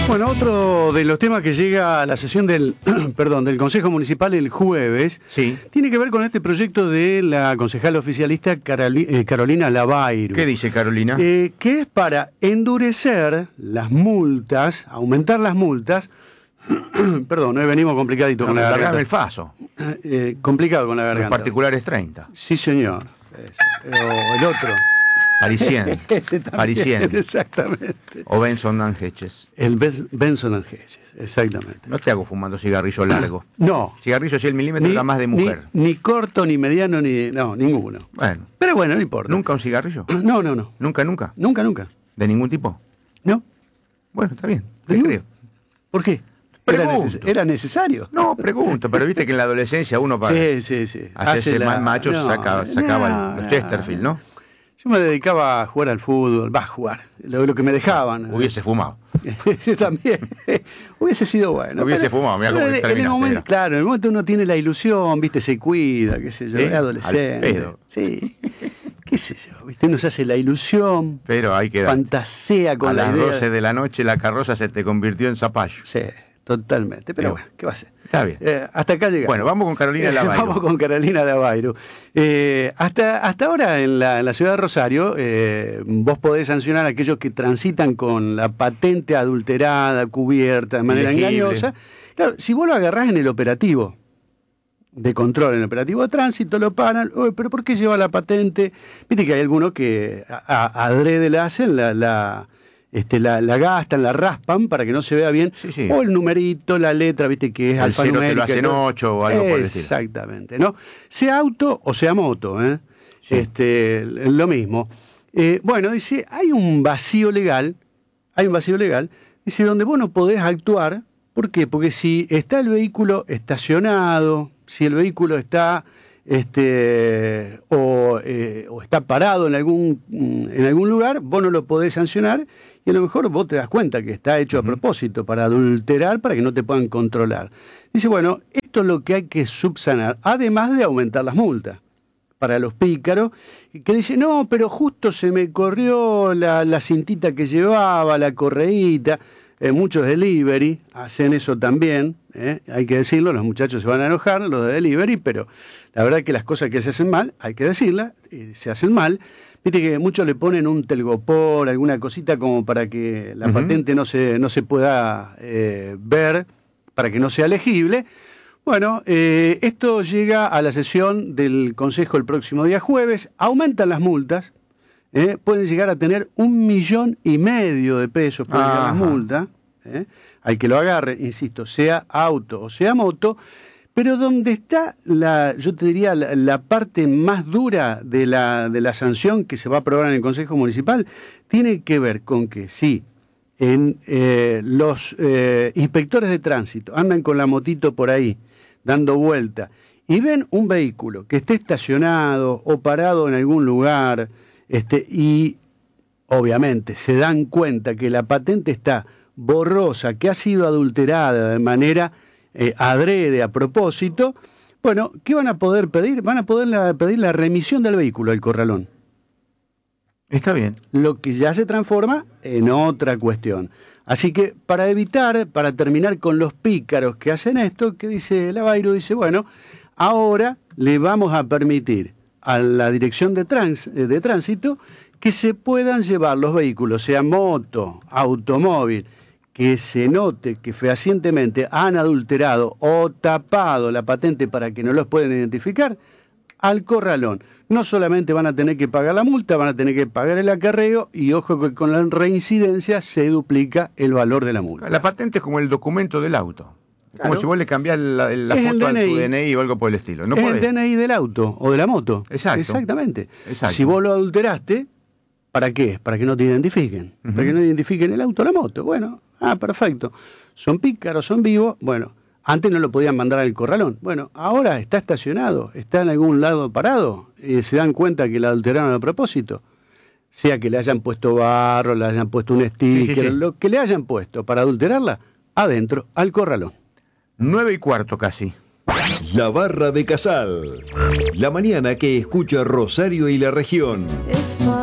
Bueno, otro de los temas que llega a la sesión del del Consejo Municipal el jueves, sí, tiene que ver con este proyecto de la concejala oficialista Carolina Lavairo. ¿Qué dice Carolina? Que es para endurecer las multas, aumentar las multas. Perdón, hoy venimos complicadito con la garganta. El faso. Complicado con la garganta. Los particulares 30. Sí, señor. O el otro. Parisien. Ese también, Parisien. exactamente. O Benson and Hedges. El Benson and Hedges, exactamente. No te hago fumando cigarrillo largo. No. Cigarrillo 100 milímetros era más de mujer. Ni corto, ni mediano, ni... No, ninguno. Bueno. Pero bueno, no importa. ¿Nunca un cigarrillo? No. ¿Nunca? Nunca. ¿De ningún tipo? No. Bueno, está bien. ¿De Te ningún? creo. ¿Por qué? ¿Era necesario? No, pregunto, pero viste que en la adolescencia uno para Sí. hacerse más macho sacaba los Chesterfield, ¿no? Yo me dedicaba a jugar al fútbol, a jugar, lo que me dejaban. Hubiese fumado. Yo también. Hubiese sido bueno. Hubiese fumado, mira cómo terminaste. En el momento, claro, en el momento uno tiene la ilusión, viste, se cuida, qué sé yo, es adolescente. Al pedo. Sí. Qué sé yo, viste, uno se hace la ilusión. Pero hay que fantasea con la idea. A las 12 de la noche la carroza se te convirtió en zapallo. Sí, totalmente. Pero bueno, ¿qué va a ser? Está bien. Hasta acá llegamos. Bueno, vamos con Carolina Lavairo. Vamos con Carolina Lavairo. Hasta ahora en la ciudad de Rosario, vos podés sancionar a aquellos que transitan con la patente adulterada, cubierta, de manera engañosa. Claro, si vos lo agarrás en el operativo de control, en el operativo de tránsito, lo paran. ¿Pero por qué lleva la patente? Viste que hay algunos que adrede la hacen, la gastan, la raspan para que no se vea bien. Sí. O el numerito, la letra, viste que es alfanumérica. El 0 te lo hacen 8 o algo por el estilo. Exactamente, ¿no? Sea auto o sea moto, Sí. Lo mismo. Bueno, dice, hay un vacío legal, dice, donde vos no podés actuar. ¿Por qué? Porque si está el vehículo estacionado, si el vehículo está o está parado en algún lugar, vos no lo podés sancionar y a lo mejor vos te das cuenta que está hecho a propósito para adulterar, para que no te puedan controlar. Dice, bueno, esto es lo que hay que subsanar, además de aumentar las multas para los pícaros, que dicen, no, pero justo se me corrió la cintita que llevaba, la correíta. Muchos delivery hacen eso también, hay que decirlo, los muchachos se van a enojar, los de delivery, pero la verdad que las cosas que se hacen mal, hay que decirlas, se hacen mal. Viste que muchos le ponen un telgopor, alguna cosita como para que la patente no se pueda ver, para que no sea legible. Bueno, esto llega a la sesión del Consejo el próximo día jueves, aumentan las multas. Pueden llegar a tener 1,5 millones de pesos por las multas, al que lo agarre, insisto, sea auto o sea moto, pero donde está yo te diría, la parte más dura de la sanción que se va a aprobar en el Consejo Municipal, tiene que ver con que si los inspectores de tránsito andan con la motito por ahí, dando vuelta, y ven un vehículo que esté estacionado o parado en algún lugar, y obviamente se dan cuenta que la patente está borrosa, que ha sido adulterada de manera adrede, a propósito, bueno, ¿qué van a poder pedir? Van a poder pedir la remisión del vehículo al corralón. Está bien. Lo que ya se transforma en otra cuestión. Así que para terminar con los pícaros que hacen esto, que dice Lavairo, dice, bueno, ahora le vamos a permitir a la dirección de tránsito que se puedan llevar los vehículos, sea moto, automóvil, que se note que fehacientemente han adulterado o tapado la patente para que no los puedan identificar, al corralón. No solamente van a tener que pagar la multa, van a tener que pagar el acarreo y ojo que con la reincidencia se duplica el valor de la multa. La patente es como el documento del auto. Claro. Como si vos le cambiás la foto a tu DNI o algo por el estilo. No es podés. El DNI del auto o de la moto. Exacto. Exactamente. Exacto. Si vos lo adulteraste, ¿para qué? Para que no te identifiquen. Para que no identifiquen el auto o la moto. Bueno, perfecto. Son pícaros, son vivos. Bueno, antes no lo podían mandar al corralón. Bueno, ahora está estacionado, está en algún lado parado, y se dan cuenta que la adulteraron a propósito. Sea que le hayan puesto barro, le hayan puesto un sticker, lo que le hayan puesto para adulterarla, adentro, al corralón. 9:15 casi. La Barra de Casal. La mañana que escucha Rosario y la región.